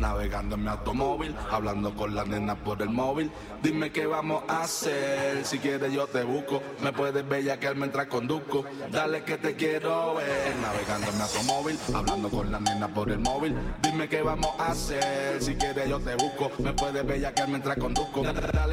navegando en mi automóvil, hablando con la nena por el móvil. Dime qué vamos a hacer, si quieres yo te busco. Me puedes bellaquear mientras conduzco. Dale que te quiero ver, navegando en mi automóvil, hablando con la nena por el móvil. Dime qué vamos a hacer, si quieres yo te busco. Me puedes bellaquear mientras conduzco. Dale